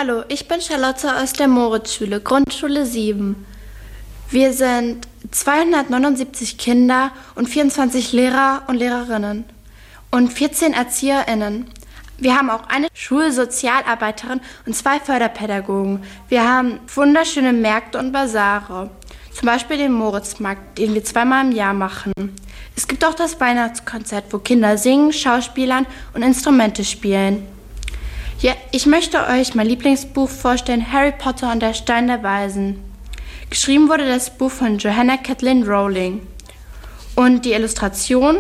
Hallo, ich bin Charlotte aus der Moritzschule, Grundschule 7. Wir sind 279 Kinder und 24 Lehrer und Lehrerinnen und 14 ErzieherInnen. Wir haben auch eine Schulsozialarbeiterin und 2 Förderpädagogen. Wir haben wunderschöne Märkte und Basare, zum Beispiel den Moritzmarkt, den wir 2-mal im Jahr machen. Es gibt auch das Weihnachtskonzert, wo Kinder singen, schauspielern und Instrumente spielen. Ja, ich möchte euch mein Lieblingsbuch vorstellen, Harry Potter und der Stein der Weisen. Geschrieben wurde das Buch von Joanna Kathleen Rowling und die Illustration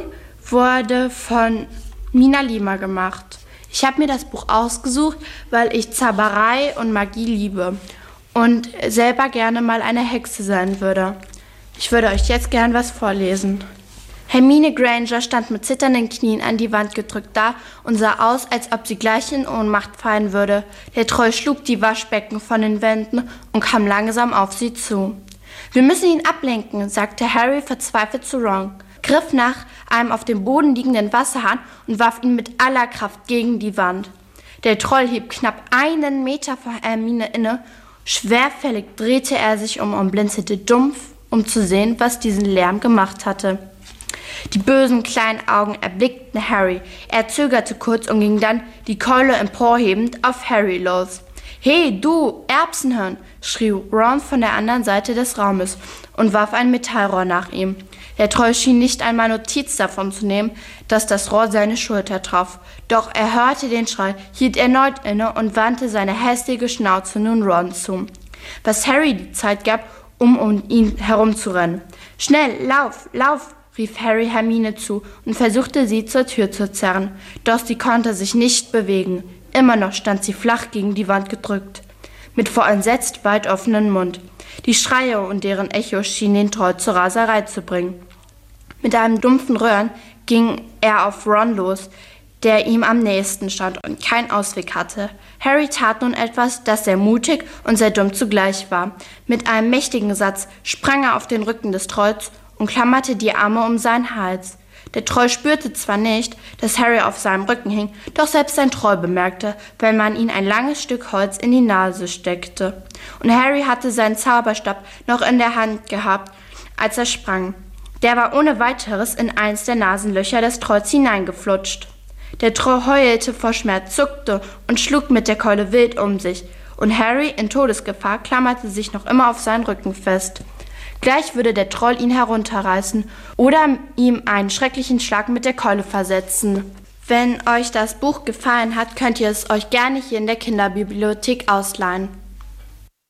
wurde von Mina Lima gemacht. Ich habe mir das Buch ausgesucht, weil ich Zauberei und Magie liebe und selber gerne mal eine Hexe sein würde. Ich würde euch jetzt gern was vorlesen. Hermine Granger stand mit zitternden Knien an die Wand gedrückt da und sah aus, als ob sie gleich in Ohnmacht fallen würde. Der Troll schlug die Waschbecken von den Wänden und kam langsam auf sie zu. »Wir müssen ihn ablenken«, sagte Harry verzweifelt zu Ron, griff nach einem auf dem Boden liegenden Wasserhahn und warf ihn mit aller Kraft gegen die Wand. Der Troll hieb knapp 1 Meter vor Hermine inne. Schwerfällig drehte er sich um und blinzelte dumpf, um zu sehen, was diesen Lärm gemacht hatte. Die bösen kleinen Augen erblickten Harry. Er zögerte kurz und ging dann, die Keule emporhebend, auf Harry los. »Hey, du, Erbsenhirn«, schrie Ron von der anderen Seite des Raumes und warf ein Metallrohr nach ihm. Der Troll schien nicht einmal Notiz davon zu nehmen, dass das Rohr seine Schulter traf. Doch er hörte den Schrei, hielt erneut inne und wandte seine hässliche Schnauze nun Ron zu, was Harry die Zeit gab, um ihn herumzurennen. »Schnell, lauf, lauf«, rief Harry Hermine zu und versuchte, sie zur Tür zu zerren. Doch sie konnte sich nicht bewegen. Immer noch stand sie flach gegen die Wand gedrückt, mit vor entsetzt weit offenem Mund. Die Schreie und deren Echo schienen den Troll zur Raserei zu bringen. Mit einem dumpfen Röhren ging er auf Ron los, der ihm am nächsten stand und keinen Ausweg hatte. Harry tat nun etwas, das sehr mutig und sehr dumm zugleich war. Mit einem mächtigen Satz sprang er auf den Rücken des Trolls und klammerte die Arme um seinen Hals. Der Troll spürte zwar nicht, dass Harry auf seinem Rücken hing, doch selbst ein Troll bemerkte, wenn man ihm ein langes Stück Holz in die Nase steckte. Und Harry hatte seinen Zauberstab noch in der Hand gehabt, als er sprang. Der war ohne weiteres in eins der Nasenlöcher des Trolls hineingeflutscht. Der Troll heulte vor Schmerz, zuckte und schlug mit der Keule wild um sich. Und Harry, in Todesgefahr, klammerte sich noch immer auf seinen Rücken fest. Gleich würde der Troll ihn herunterreißen oder ihm einen schrecklichen Schlag mit der Keule versetzen. Wenn euch das Buch gefallen hat, könnt ihr es euch gerne hier in der Kinderbibliothek ausleihen.